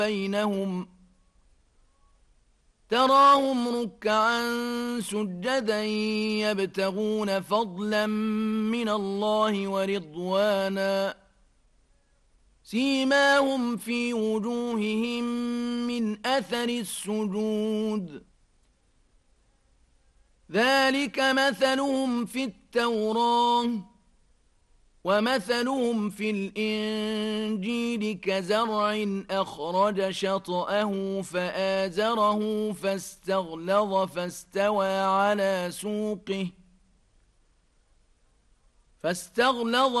بينهم تراهم ركعا سجدا يبتغون فضلا من الله ورضوانا سيماهم في وجوههم من أثر السجود ذلك مثلهم في التوراة ومثلهم في الإنجيل كزرع أخرج شطأه فآزره فاستغلظ فاستوى